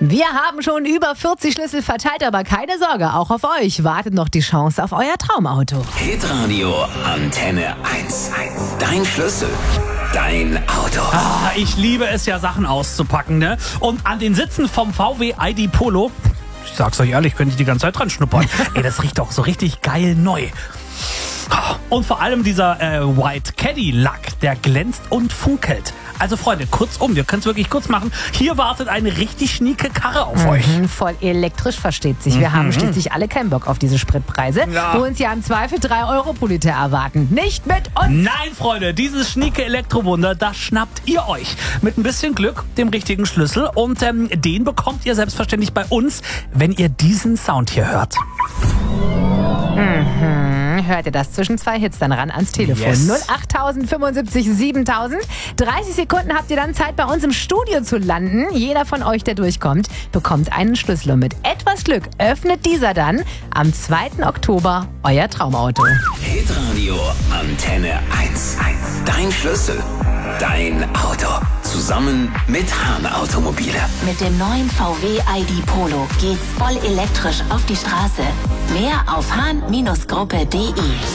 Wir haben schon über 40 Schlüssel verteilt, aber keine Sorge, auch auf euch wartet noch die Chance auf euer Traumauto. Hitradio Antenne 1. Dein Schlüssel. Dein Auto. Ich liebe es ja, Sachen auszupacken, ne? Und an den Sitzen vom VW ID Polo, ich sag's euch ehrlich, könnte ich die ganze Zeit dran schnuppern. Ey, das riecht doch so richtig geil neu. Und vor allem dieser White Caddy Lack, der glänzt und funkelt. Also Freunde, kurzum, wir können es wirklich kurz machen. Hier wartet eine richtig schnieke Karre auf euch. Voll elektrisch, versteht sich. Wir haben schließlich alle keinen Bock auf diese Spritpreise, wo uns ja im Zweifel 3 Euro Polite erwarten. Nicht mit uns! Nein, Freunde, dieses schnieke Elektrowunder, das schnappt ihr euch. Mit ein bisschen Glück, dem richtigen Schlüssel. Und den bekommt ihr selbstverständlich bei uns, wenn ihr diesen Sound hier hört. Hört ihr das zwischen 2 Hits dann ran ans Telefon? Yes. 08000 75 7000. 30 Sekunden habt ihr dann Zeit, bei uns im Studio zu landen. Jeder von euch, der durchkommt, bekommt einen Schlüssel. Und mit etwas Glück öffnet dieser dann am 2. Oktober euer Traumauto. Hitradio Antenne 1. Dein Schlüssel. Dein Auto. Zusammen mit Hahn Automobile. Mit dem neuen VW ID Polo geht's voll elektrisch auf die Straße. Mehr auf hahn-gruppe.de.